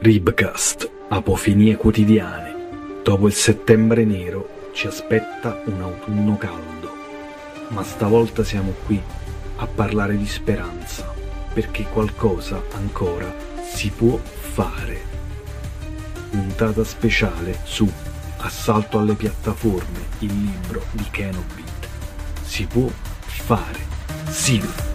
Ribcast, apofinie quotidiane. Dopo il settembre nero ci aspetta un autunno caldo, ma stavolta siamo qui a parlare di speranza, perché qualcosa ancora si può fare. Puntata speciale su Assalto alle piattaforme, il libro di Ken Obitt. Si può fare. Sigla.